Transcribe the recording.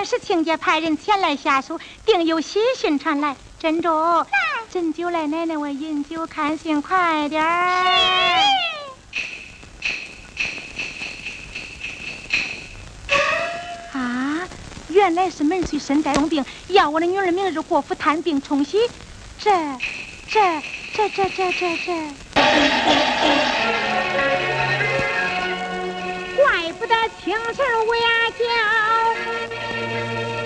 是亲家派人前来下书，定有喜讯传来。珍珠，斟酒来，奶奶我饮酒看信，快点儿。啊，原来是门婿身带重病，要我的女儿明日过府探病冲喜。这，怪不得清晨为俺叫。